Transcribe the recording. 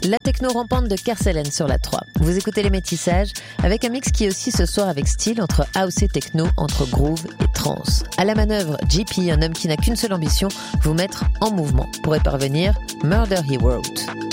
La techno rampante de Kercelen sur la 3. Vous écoutez Les Métissages avec un mix qui est aussi ce soir avec style entre house et techno, entre groove et trance. À la manœuvre, JP, un homme qui n'a qu'une seule ambition, vous mettre en mouvement. Pour y parvenir, Murder He Wrote.